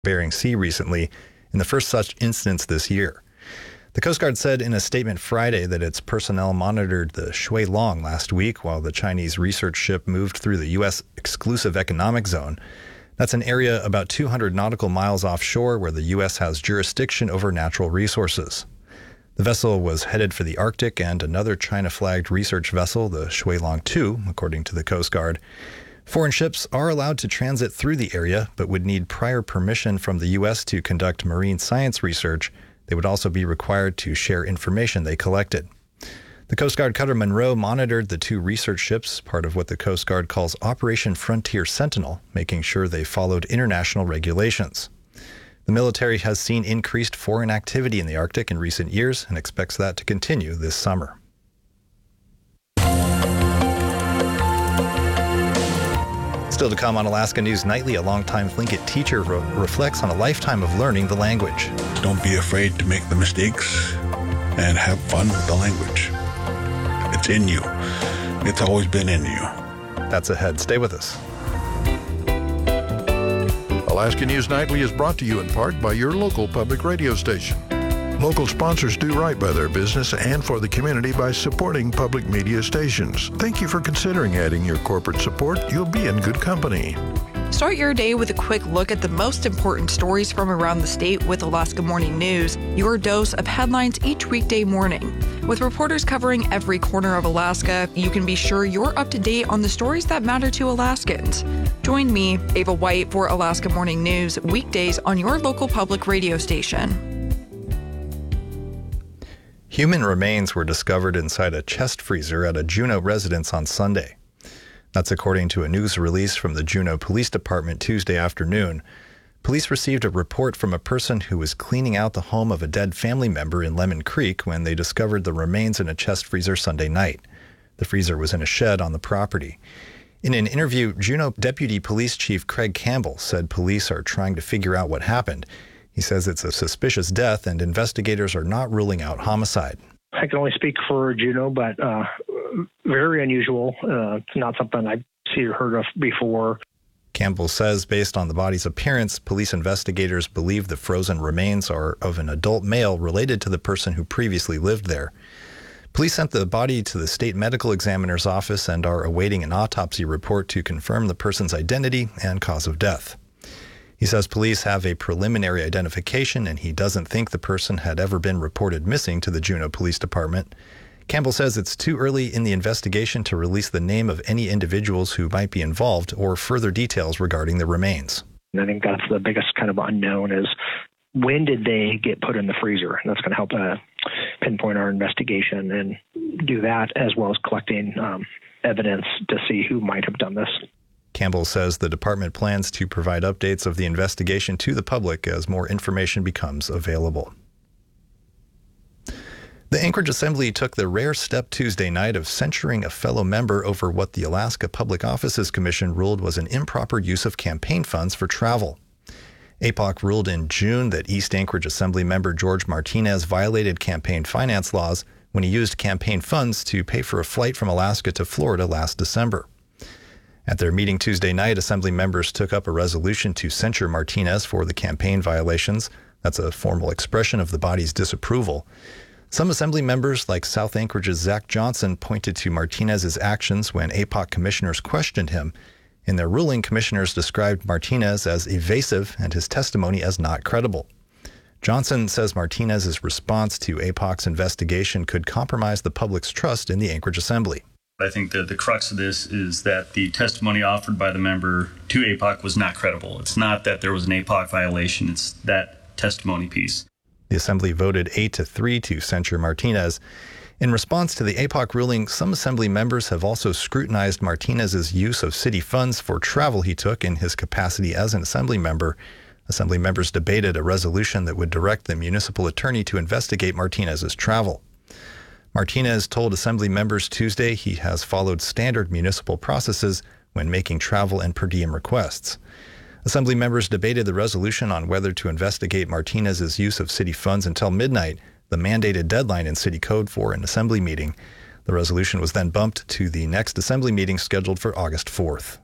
Bering Sea recently, in the first such instance this year. The Coast Guard said in a statement Friday that its personnel monitored the Shui Long last week while the Chinese research ship moved through the U.S. exclusive economic zone. That's an area about 200 nautical miles offshore where the U.S. has jurisdiction over natural resources. The vessel was headed for the Arctic, and another China-flagged research vessel, the Shui Long 2, according to the Coast Guard. Foreign ships are allowed to transit through the area, but would need prior permission from the U.S. to conduct marine science research. They would also be required to share information they collected. The Coast Guard cutter Monroe monitored the two research ships, part of what the Coast Guard calls Operation Frontier Sentinel, making sure they followed international regulations. The military has seen increased foreign activity in the Arctic in recent years and expects that to continue this summer. Still to come on Alaska News Nightly, a longtime Tlingit teacher reflects on a lifetime of learning the language. Don't be afraid to make the mistakes and have fun with the language. It's in you. It's always been in you. That's ahead. Stay with us. Alaska News Nightly is brought to you in part by your local public radio station. Local sponsors do right by their business and for the community by supporting public media stations. Thank you for considering adding your corporate support. You'll be in good company. Start your day with a quick look at the most important stories from around the state with Alaska Morning News, your dose of headlines each weekday morning. With reporters covering every corner of Alaska, you can be sure you're up to date on the stories that matter to Alaskans. Join me, Ava White, for Alaska Morning News, weekdays on your local public radio station. Human remains were discovered inside a chest freezer at a Juneau residence on Sunday. That's according to a news release from the Juneau Police Department Tuesday afternoon. Police received a report from a person who was cleaning out the home of a dead family member in Lemon Creek when they discovered the remains in a chest freezer Sunday night. The freezer was in a shed on the property. In an interview, Juneau Deputy Police Chief Craig Campbell said police are trying to figure out what happened. He says it's a suspicious death and investigators are not ruling out homicide. I can only speak for Juneau, but very unusual. Not something I've seen or heard of before. Campbell says based on the body's appearance, police investigators believe the frozen remains are of an adult male related to the person who previously lived there. Police sent the body to the state medical examiner's office and are awaiting an autopsy report to confirm the person's identity and cause of death. He says police have a preliminary identification and he doesn't think the person had ever been reported missing to the Juneau Police Department. Campbell says it's too early in the investigation to release the name of any individuals who might be involved or further details regarding the remains. I think that's the biggest kind of unknown is when did they get put in the freezer? And that's going to help pinpoint our investigation and do that as well as collecting evidence to see who might have done this. Campbell says the department plans to provide updates of the investigation to the public as more information becomes available. The Anchorage Assembly took the rare step Tuesday night of censuring a fellow member over what the Alaska Public Offices Commission ruled was an improper use of campaign funds for travel. APOC ruled in June that East Anchorage Assembly member George Martinez violated campaign finance laws when he used campaign funds to pay for a flight from Alaska to Florida last December. At their meeting Tuesday night, Assembly members took up a resolution to censure Martinez for the campaign violations. That's a formal expression of the body's disapproval. Some Assembly members, like South Anchorage's Zach Johnson, pointed to Martinez's actions when APOC commissioners questioned him. In their ruling, commissioners described Martinez as evasive and his testimony as not credible. Johnson says Martinez's response to APOC's investigation could compromise the public's trust in the Anchorage Assembly. I think that the crux of this is that the testimony offered by the member to APOC was not credible. It's not that there was an APOC violation, it's that testimony piece. The Assembly voted 8-3 to censure Martinez. In response to the APOC ruling, some Assembly members have also scrutinized Martinez's use of city funds for travel he took in his capacity as an Assembly member. Assembly members debated a resolution that would direct the municipal attorney to investigate Martinez's travel. Martinez told Assembly members Tuesday he has followed standard municipal processes when making travel and per diem requests. Assembly members debated the resolution on whether to investigate Martinez's use of city funds until midnight, the mandated deadline in City Code for an Assembly meeting. The resolution was then bumped to the next Assembly meeting scheduled for August 4th.